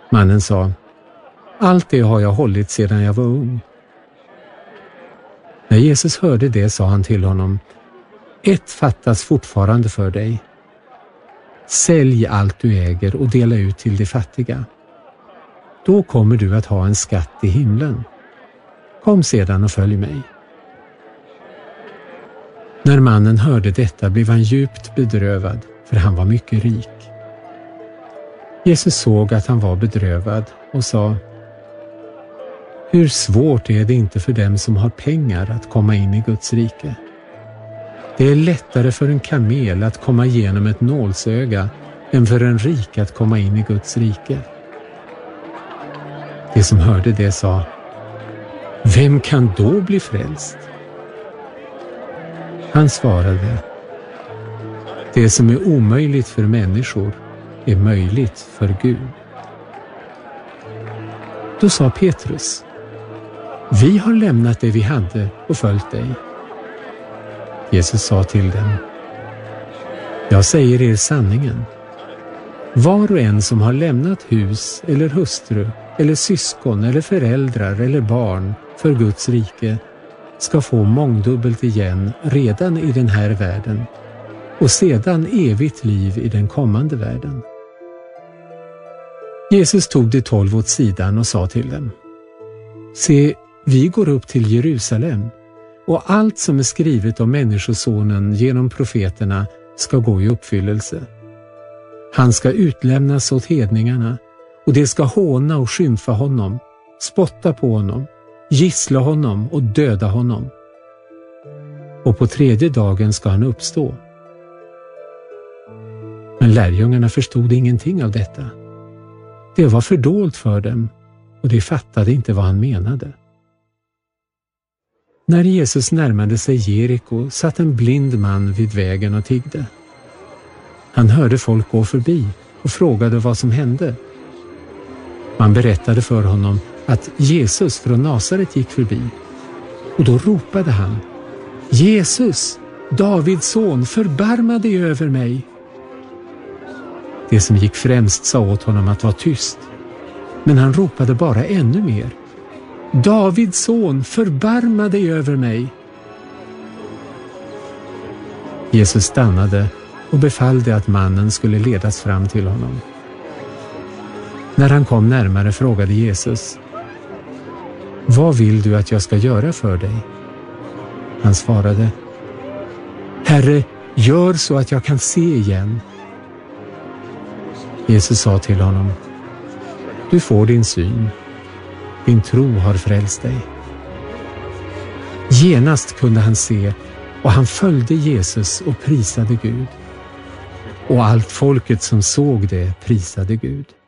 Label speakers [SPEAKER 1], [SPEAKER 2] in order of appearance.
[SPEAKER 1] Mannen sa: allt det har jag hållit sedan jag var ung. När Jesus hörde det sa han till honom: ett fattas fortfarande för dig. Sälj allt du äger och dela ut till de fattiga. Då kommer du att ha en skatt i himlen. Kom sedan och följ mig. När mannen hörde detta blev han djupt bedrövad, för han var mycket rik. Jesus såg att han var bedrövad och sa: hur svårt är det inte för dem som har pengar att komma in i Guds rike? Det är lättare för en kamel att komma igenom ett nålsöga än för en rik att komma in i Guds rike. De som hörde det sa: vem kan då bli frälst? Han svarade: det som är omöjligt för människor är möjligt för Gud. Då sa Petrus: vi har lämnat det vi hade och följt dig. Jesus sa till dem: jag säger er sanningen. Var och en som har lämnat hus eller hustru eller syskon eller föräldrar eller barn för Guds rike ska få mångdubbelt igen redan i den här världen och sedan evigt liv i den kommande världen. Jesus tog de 12 åt sidan och sa till dem: se, vi går upp till Jerusalem, och allt som är skrivet om Människosonen genom profeterna ska gå i uppfyllelse. Han ska utlämnas åt hedningarna, och de ska håna och skymfa honom, spotta på honom, gissla honom och döda honom. Och på 3:e dagen ska han uppstå. Men lärjungarna förstod ingenting av detta. Det var fördolt för dem, och de fattade inte vad han menade. När Jesus närmade sig Jeriko satt en blind man vid vägen och tiggde. Han hörde folk gå förbi och frågade vad som hände. Man berättade för honom att Jesus från Nasaret gick förbi, och då ropade han: Jesus, Davids son, förbarma dig över mig. Det som gick främst sa åt honom att vara tyst, men han ropade bara ännu mer: Davids son, förbarma dig över mig. Jesus stannade och befallde att mannen skulle ledas fram till honom. När han kom närmare frågade Jesus: vad vill du att jag ska göra för dig? Han svarade: Herre, gör så att jag kan se igen. Jesus sa till honom: du får din syn. Din tro har frälst dig. Genast kunde han se, och han följde Jesus och prisade Gud. Och allt folket som såg det prisade Gud.